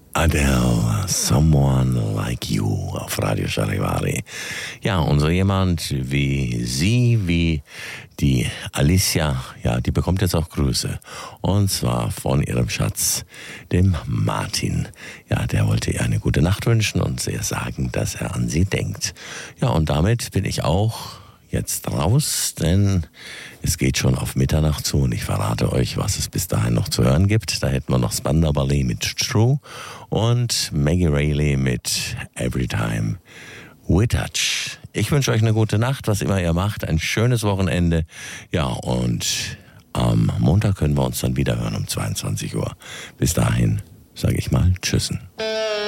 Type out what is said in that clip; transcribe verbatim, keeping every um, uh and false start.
Adele, Someone Like You auf Radio Charivari. Ja, und so jemand wie sie, wie die Alicia, ja, die bekommt jetzt auch Grüße. Und zwar von ihrem Schatz, dem Martin. Ja, der wollte ihr eine gute Nacht wünschen und sehr sagen, dass er an sie denkt. Ja, und damit bin ich auch jetzt raus, denn es geht schon auf Mitternacht zu und ich verrate euch, was es bis dahin noch zu hören gibt. Da hätten wir noch Spandau Ballet mit True und Maggie Rayleigh mit Every Time We Touch. Ich wünsche euch eine gute Nacht, was immer ihr macht, ein schönes Wochenende. Ja, und am Montag können wir uns dann wieder hören um zweiundzwanzig Uhr. Bis dahin sage ich mal Tschüssen.